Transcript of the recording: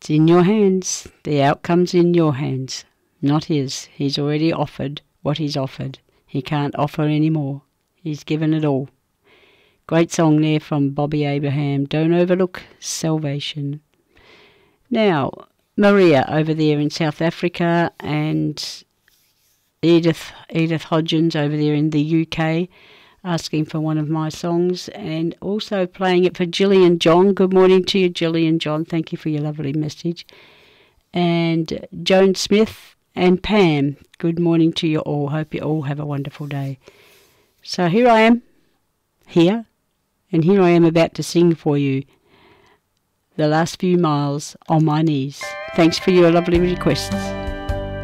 It's in your hands. The outcome's in your hands, not his. He's already offered what he's offered. He can't offer any more. He's given it all. Great song there from Bobby Abraham. Don't overlook salvation. Now, Maria over there in South Africa, and Edith Hodgins over there in the UK, asking for one of my songs, and also playing it for Gillian John. Good morning to you, Gillian John. Thank you for your lovely message. And Joan Smith and Pam, good morning to you all. Hope you all have a wonderful day. So here I am, and here I am about to sing for you The Last Few Miles on My Knees. Thanks for your lovely requests.